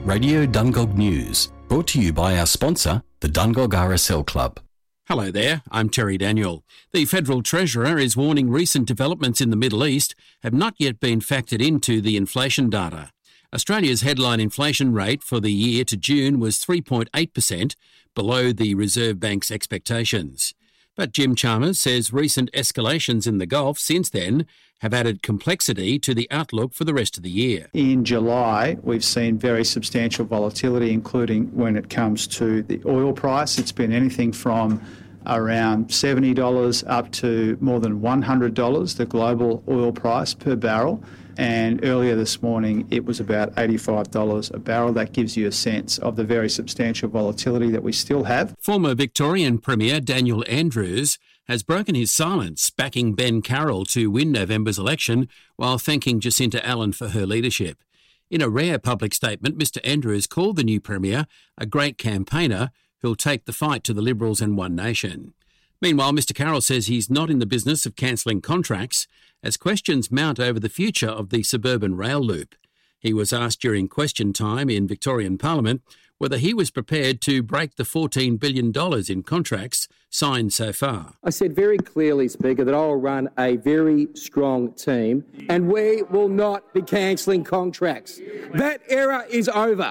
Radio Dungog News, brought to you by our sponsor, the Dungog RSL Club. Hello there, I'm Terry Daniel. The Federal Treasurer is warning recent developments in the Middle East have not yet been factored into the inflation data. Australia's headline inflation rate for the year to June was 3.8%, below the Reserve Bank's expectations. But Jim Chalmers says recent escalations in the Gulf since then have added complexity to the outlook for the rest of the year. In July, we've seen very substantial volatility, including when it comes to the oil price. It's been anything from around $70 up to more than $100, the global oil price per barrel. And earlier this morning, it was about $85 a barrel. That gives you a sense of the very substantial volatility that we still have. Former Victorian Premier Daniel Andrews has broken his silence, backing Ben Carroll to win November's election while thanking Jacinta Allen for her leadership. In a rare public statement, Mr Andrews called the new Premier a great campaigner who'll take the fight to the Liberals and One Nation. Meanwhile, Mr Carroll says he's not in the business of cancelling contracts as questions mount over the future of the suburban rail loop. He was asked during question time in Victorian Parliament whether he was prepared to break the $14 billion in contracts signed so far. I said very clearly, Speaker, that I will run a very strong team and we will not be cancelling contracts. That era is over.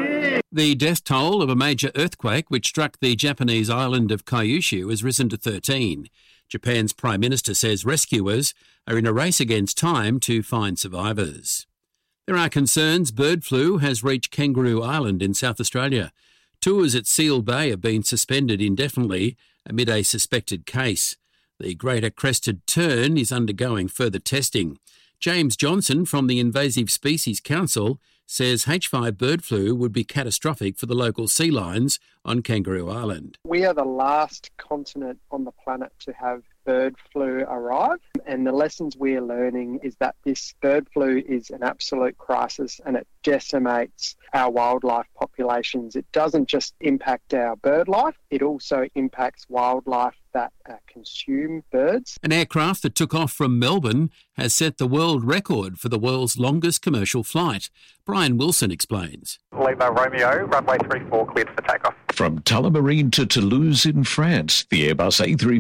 The death toll of a major earthquake which struck the Japanese island of Kyushu has risen to 13. Japan's Prime Minister says rescuers are in a race against time to find survivors. There are concerns bird flu has reached Kangaroo Island in South Australia. Tours at Seal Bay have been suspended indefinitely amid a suspected case. The greater crested tern is undergoing further testing. James Johnson from the Invasive Species Council says H5 bird flu would be catastrophic for the local sea lions on Kangaroo Island. We are the last continent on the planet to have bird flu arrive, and the lessons we are learning is that this bird flu is an absolute crisis and it decimates our wildlife populations. It doesn't just impact our bird life, it also impacts wildlife that consume birds. An aircraft that took off from Melbourne has set the world record for the world's longest commercial flight. Brian Wilson explains. Lima Romeo, runway 34 cleared for takeoff. From Tullamarine to Toulouse in France, the Airbus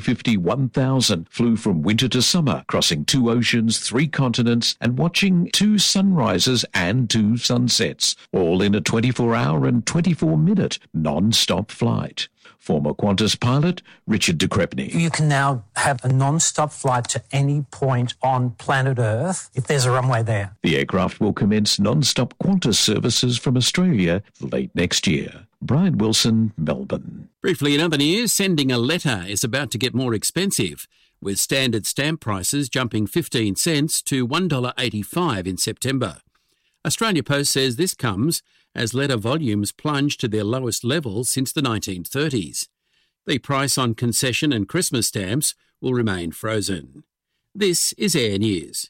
A350-1000 flew from winter to summer, crossing 2 oceans, 3 continents, and watching 2 sunrises and 2 sunsets, all in a 24-hour and 24-minute non-stop flight. Former Qantas pilot Richard de Crespigny. You can now have a non-stop flight to any point on planet Earth if there's a runway there. The aircraft will commence non-stop Qantas services from Australia late next year. Brian Wilson, Melbourne. Briefly in other news, sending a letter is about to get more expensive, with standard stamp prices jumping 15 cents to $1.85 in September. Australia Post says this comes as letter volumes plunged to their lowest level since the 1930s. The price on concession and Christmas stamps will remain frozen. This is Air News.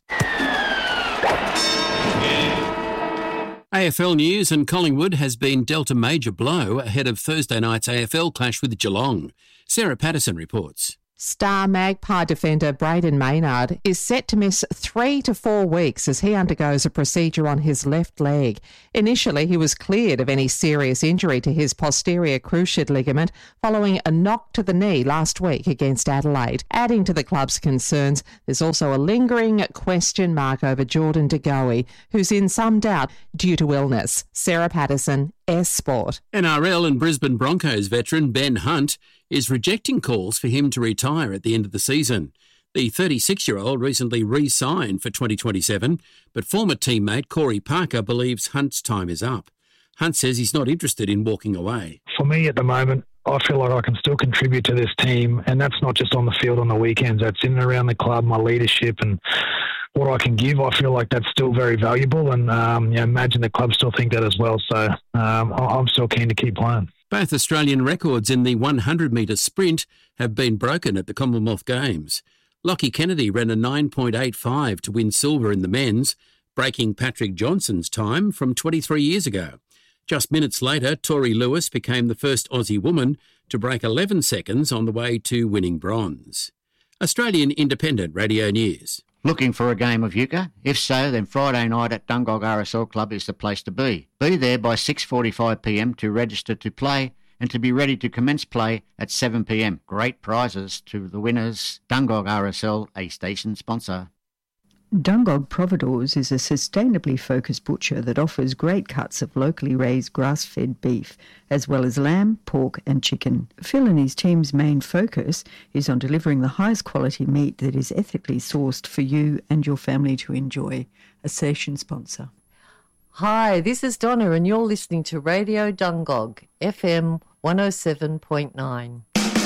AFL News, and Collingwood has been dealt a major blow ahead of Thursday night's AFL clash with Geelong. Sarah Patterson reports. Star Magpie defender Braden Maynard is set to miss 3 to 4 weeks as he undergoes a procedure on his left leg. Initially, he was cleared of any serious injury to his posterior cruciate ligament following a knock to the knee last week against Adelaide. Adding to the club's concerns, there's also a lingering question mark over Jordan De Goey, who's in some doubt due to illness. Sarah Patterson, S Sport. NRL and Brisbane Broncos veteran Ben Hunt is rejecting calls for him to retire at the end of the season. The 36-year-old recently re-signed for 2027, but former teammate Corey Parker believes Hunt's time is up. Hunt says he's not interested in walking away. For me at the moment, I feel like I can still contribute to this team, and that's not just on the field on the weekends. That's in and around the club, my leadership and what I can give. I feel like that's still very valuable, and imagine the club still think that as well. So I'm still keen to keep playing. Both Australian records in the 100-metre sprint have been broken at the Commonwealth Games. Lockie Kennedy ran a 9.85 to win silver in the men's, breaking Patrick Johnson's time from 23 years ago. Just minutes later, Tori Lewis became the first Aussie woman to break 11 seconds on the way to winning bronze. Australian Independent Radio News. Looking for a game of euchre? If so, then Friday night at Dungog RSL Club is the place to be. Be there by 6:45pm to register to play and to be ready to commence play at 7pm. Great prizes to the winners. Dungog RSL, a station sponsor. Dungog Providores is a sustainably focused butcher that offers great cuts of locally raised grass-fed beef, as well as lamb, pork and chicken. Phil and his team's main focus is on delivering the highest quality meat that is ethically sourced for you and your family to enjoy. A station sponsor. Hi, this is Donna and you're listening to Radio Dungog, FM 107.9.